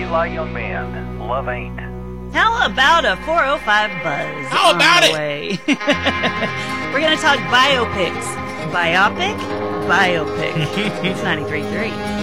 Fly Young Man, Love Ain't. How about a 405 buzz? How about it? We're going to talk biopics. Biopic? Biopic. It's 93.3.